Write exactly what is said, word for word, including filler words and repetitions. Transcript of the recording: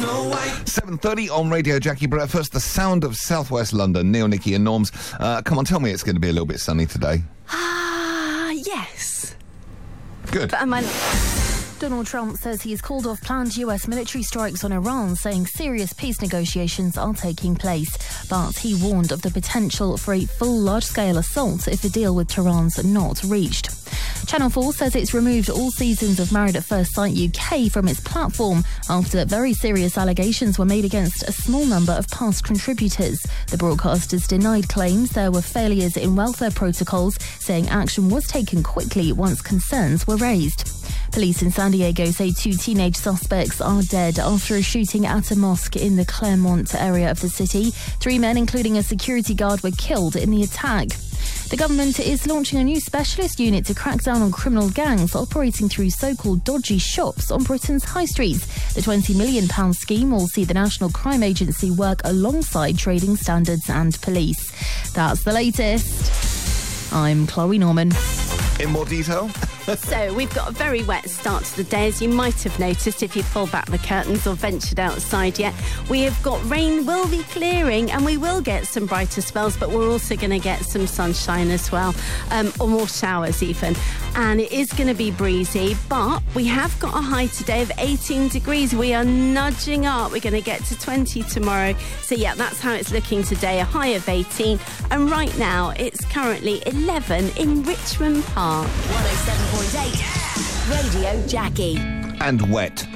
seven thirty on Radio Jackie Breakfast, the sound of southwest London. Neil, Nikki and Norms. Uh, come on, tell me it's going to be a little bit sunny today. Ah, uh, yes. Good. But am I... Donald Trump says he's called off planned U S military strikes on Iran, saying serious peace negotiations are taking place. But he warned of the potential for a full large-scale assault if a deal with Tehran's not reached. Channel four says it's removed all seasons of Married at First Sight U K from its platform after very serious allegations were made against a small number of past contributors. The broadcasters denied claims there were failures in welfare protocols, saying action was taken quickly once concerns were raised. Police in San Diego say two teenage suspects are dead after a shooting at a mosque in the Claremont area of the city. Three men, including a security guard, were killed in the attack. The government is launching a new specialist unit to crack down on criminal gangs operating through so-called dodgy shops on Britain's high streets. The twenty million pounds scheme will see the National Crime Agency work alongside trading standards and police. That's the latest. I'm Chloe Norman. In more detail? So, we've got a very wet start to the day, as you might have noticed if you pulled back the curtains or ventured outside yet. We have got rain will be clearing and we will get some brighter spells, but we're also going to get some sunshine as well, um, or more showers even. And it is going to be breezy, but we have got a high today of eighteen degrees. We are nudging up. We're going to get to twenty tomorrow. So, yeah, that's how it's looking today, a high of eighteen. And right now, it's currently eleven in Richmond Park. one oh seven point eight Radio Jackie. And wet.